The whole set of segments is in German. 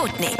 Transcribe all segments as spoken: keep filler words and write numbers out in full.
Sputnik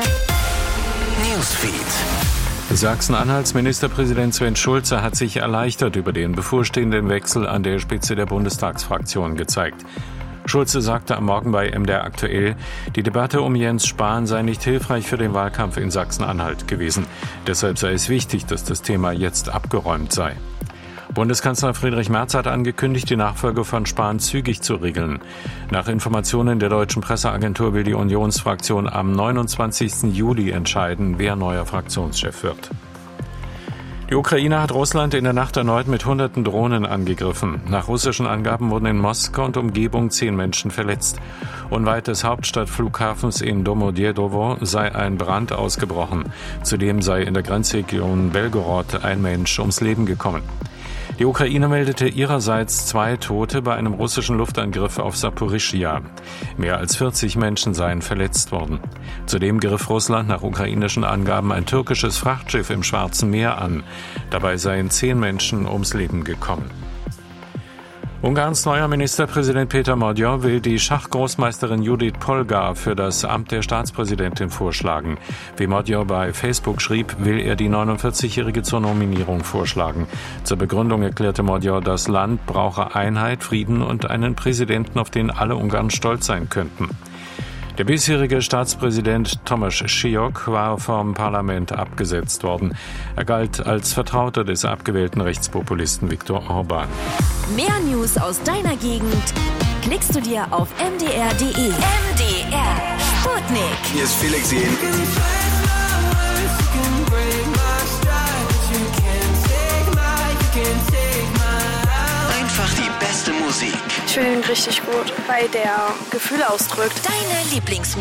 Newsfeed. Sachsen-Anhalts Ministerpräsident Sven Schulze hat sich erleichtert über den bevorstehenden Wechsel an der Spitze der Bundestagsfraktion gezeigt. Schulze sagte am Morgen bei M D R aktuell, die Debatte um Jens Spahn sei nicht hilfreich für den Wahlkampf in Sachsen-Anhalt gewesen. Deshalb sei es wichtig, dass das Thema jetzt abgeräumt sei. Bundeskanzler Friedrich Merz hat angekündigt, die Nachfolge von Spahn zügig zu regeln. Nach Informationen der deutschen Presseagentur will die Unionsfraktion am neunundzwanzigsten Juli entscheiden, wer neuer Fraktionschef wird. Die Ukraine hat Russland in der Nacht erneut mit hunderten Drohnen angegriffen. Nach russischen Angaben wurden in Moskau und Umgebung zehn Menschen verletzt. Unweit des Hauptstadtflughafens in Domodedowo sei ein Brand ausgebrochen. Zudem sei in der Grenzregion Belgorod ein Mensch ums Leben gekommen. Die Ukraine meldete ihrerseits zwei Tote bei einem russischen Luftangriff auf Saporischschja. Mehr als vierzig Menschen seien verletzt worden. Zudem griff Russland nach ukrainischen Angaben ein türkisches Frachtschiff im Schwarzen Meer an. Dabei seien zehn Menschen ums Leben gekommen. Ungarns neuer Ministerpräsident Péter Magyar will die Schachgroßmeisterin Judith Polgar für das Amt der Staatspräsidentin vorschlagen. Wie Magyar bei Facebook schrieb, will er die neunundvierzigjährige zur Nominierung vorschlagen. Zur Begründung erklärte Magyar, das Land brauche Einheit, Frieden und einen Präsidenten, auf den alle Ungarn stolz sein könnten. Der bisherige Staatspräsident Tomáš Sziok war vom Parlament abgesetzt worden. Er galt als Vertrauter des abgewählten Rechtspopulisten Viktor Orbán. Mehr News aus deiner Gegend klickst du dir auf m d r punkt d e. M D R Sputnik. Hier ist Felix Jähn. Einfach die beste Musik. Ich finde ihn richtig gut, weil der Gefühle ausdrückt. Deine Lieblings